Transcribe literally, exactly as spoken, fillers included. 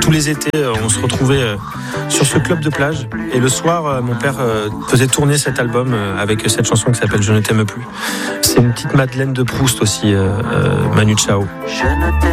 tous les étés, on se retrouvait sur ce club de plage. Et le soir, mon père faisait tourner cet album avec cette chanson qui s'appelle Je ne t'aime plus. C'est une petite Madeleine de Proust aussi, euh, Manu Chao.